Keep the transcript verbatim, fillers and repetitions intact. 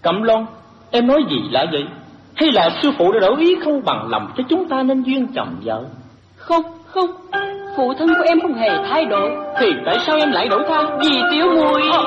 Cẩm Loan, em nói gì lạ vậy? Hay là sư phụ đã đổi ý không bằng lòng cho chúng ta nên duyên chồng vợ? Không, không, phụ thân của em không hề thay đổi. Thì tại sao em lại đổi thay? Vì Tiểu Muội. À,